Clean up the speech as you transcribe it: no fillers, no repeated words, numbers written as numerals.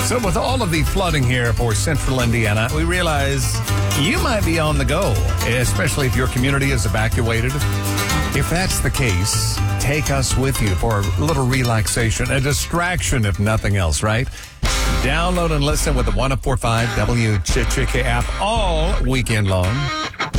So with all of the flooding here for central Indiana, we realize you might be on the go, especially if your community is evacuated. If that's the case, take us with you for a little relaxation, a distraction if nothing else, right? Download and listen with the 104.5 WCHICK app all weekend long.